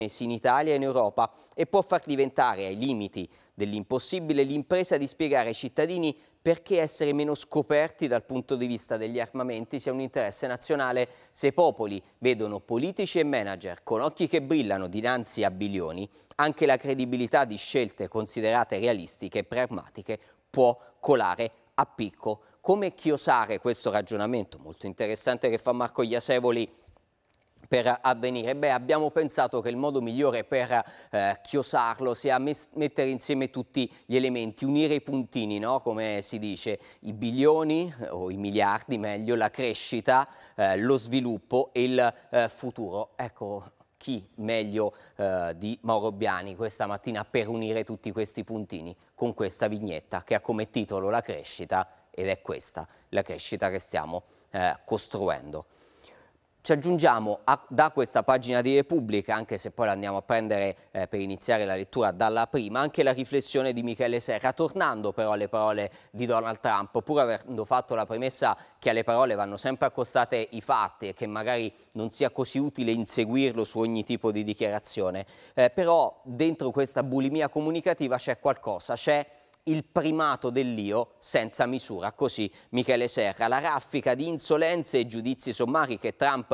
in Italia e in Europa e può far diventare ai limiti dell'impossibile l'impresa di spiegare ai cittadini perché essere meno scoperti dal punto di vista degli armamenti sia un interesse nazionale se i popoli vedono politici e manager con occhi che brillano dinanzi a bilioni, anche la credibilità di scelte considerate realistiche e pragmatiche può colare a picco. Come chiosare questo ragionamento molto interessante che fa Marco Iasevoli per avvenire? Beh, abbiamo pensato che il modo migliore per chiosarlo sia mettere insieme tutti gli elementi, unire i puntini, no? Come si dice, i bilioni o i miliardi meglio, la crescita, lo sviluppo e il futuro. Ecco, chi meglio di Mauro Biani questa mattina per unire tutti questi puntini con questa vignetta che ha come titolo la crescita, ed è questa la crescita che stiamo costruendo. Ci aggiungiamo da questa pagina di Repubblica, anche se poi la andiamo a prendere per iniziare la lettura dalla prima, anche la riflessione di Michele Serra, tornando però alle parole di Donald Trump, pur avendo fatto la premessa che alle parole vanno sempre accostate i fatti e che magari non sia così utile inseguirlo su ogni tipo di dichiarazione, però dentro questa bulimia comunicativa c'è qualcosa, c'è il primato dell'io senza misura, così Michele Serra. La raffica di insolenze e giudizi sommari che Trump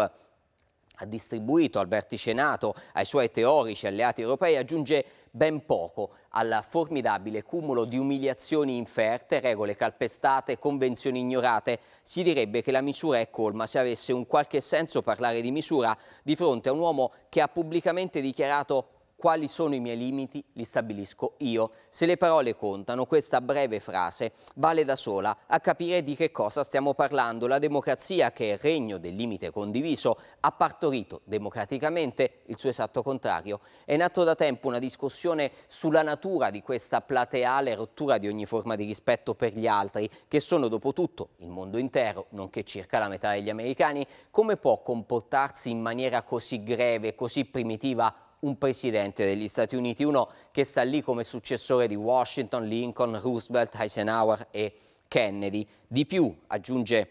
ha distribuito al vertice NATO, ai suoi teorici alleati europei, aggiunge ben poco al formidabile cumulo di umiliazioni inferte, regole calpestate, convenzioni ignorate. Si direbbe che la misura è colma se avesse un qualche senso parlare di misura di fronte a un uomo che ha pubblicamente dichiarato: quali sono i miei limiti? Li stabilisco io. Se le parole contano, questa breve frase vale da sola a capire di che cosa stiamo parlando. La democrazia, che è il regno del limite condiviso, ha partorito democraticamente il suo esatto contrario. È in atto da tempo una discussione sulla natura di questa plateale rottura di ogni forma di rispetto per gli altri, che sono dopo tutto il mondo intero, nonché circa la metà degli americani. Come può comportarsi in maniera così greve, così primitiva un presidente degli Stati Uniti, uno che sta lì come successore di Washington, Lincoln, Roosevelt, Eisenhower e Kennedy? Di più, aggiunge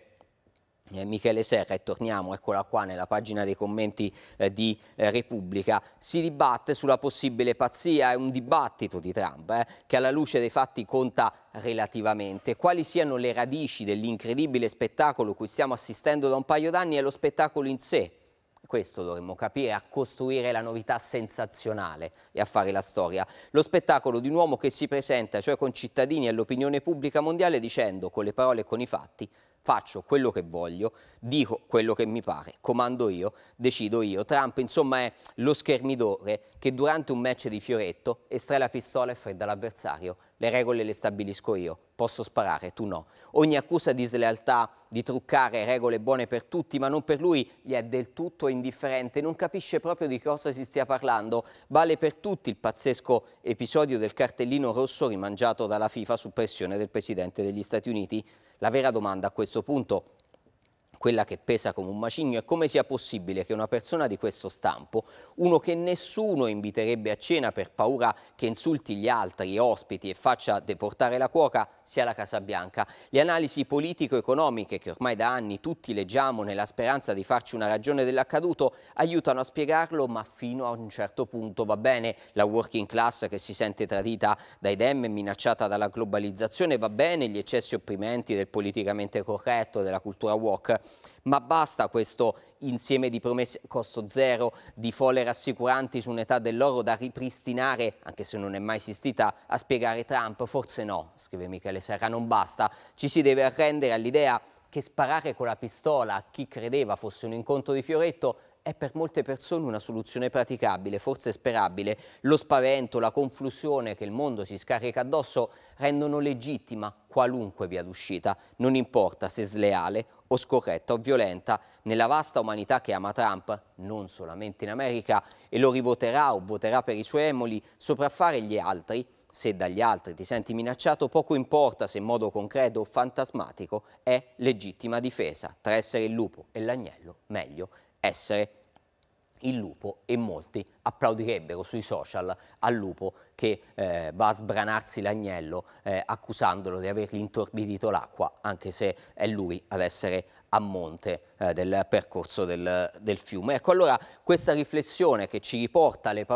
Michele Serra, e torniamo, eccola qua, nella pagina dei commenti di Repubblica, si dibatte sulla possibile pazzia. È un dibattito di Trump che alla luce dei fatti conta relativamente. Quali siano le radici dell'incredibile spettacolo cui stiamo assistendo da un paio d'anni è lo spettacolo in sé. Questo dovremmo capire, a costruire la novità sensazionale e a fare la storia. Lo spettacolo di un uomo che si presenta ai suoi concittadini e all'opinione pubblica mondiale dicendo, con le parole e con i fatti: faccio quello che voglio, dico quello che mi pare, comando io, decido io. Trump, insomma, è lo schermidore che durante un match di fioretto estrae la pistola e fredda l'avversario. Le regole le stabilisco io, posso sparare, tu no. Ogni accusa di slealtà, di truccare regole buone per tutti ma non per lui, gli è del tutto indifferente, non capisce proprio di cosa si stia parlando. Vale per tutti il pazzesco episodio del cartellino rosso rimangiato dalla FIFA su pressione del Presidente degli Stati Uniti. La vera domanda a questo punto, quella che pesa come un macigno, è come sia possibile che una persona di questo stampo, uno che nessuno inviterebbe a cena per paura che insulti gli altri ospiti e faccia deportare la cuoca, sia alla Casa Bianca. Le analisi politico-economiche che ormai da anni tutti leggiamo nella speranza di farci una ragione dell'accaduto aiutano a spiegarlo, ma fino a un certo punto. Va bene la working class che si sente tradita dai dem e minacciata dalla globalizzazione, va bene gli eccessi opprimenti del politicamente corretto, della cultura woke, ma basta questo insieme di promesse a costo zero, di folle rassicuranti su un'età dell'oro da ripristinare, anche se non è mai esistita, a spiegare Trump? Forse no, scrive Michele Serra, non basta. Ci si deve arrendere all'idea che sparare con la pistola a chi credeva fosse un incontro di fioretto è per molte persone una soluzione praticabile, forse sperabile. Lo spavento, la confusione che il mondo si scarica addosso rendono legittima qualunque via d'uscita, non importa se sleale o scorretta o violenta. Nella vasta umanità che ama Trump, non solamente in America, e lo rivoterà o voterà per i suoi emuli, sopraffare gli altri, se dagli altri ti senti minacciato, poco importa se in modo concreto o fantasmatico, è legittima difesa. Tra essere il lupo e l'agnello, meglio essere il lupo, e molti applaudirebbero sui social al lupo che va a sbranarsi l'agnello accusandolo di avergli intorbidito l'acqua, anche se è lui ad essere a monte del percorso del fiume. Ecco, allora questa riflessione che ci riporta alle parole